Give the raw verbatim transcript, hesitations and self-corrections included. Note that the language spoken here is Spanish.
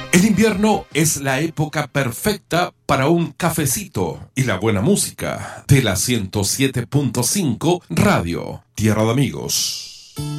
El invierno es la época perfecta para un cafecito y la buena música de la ciento siete punto cinco Radio Tierra de Amigos.